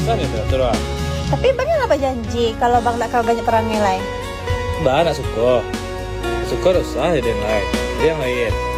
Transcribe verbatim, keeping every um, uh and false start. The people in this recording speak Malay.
Sah ni teratur lah. Tapi bang apa janji kalau bang nak kau banyak perangai lain? Mbak nak suka. Suka tak sah dia yang lain. Dia yang lain.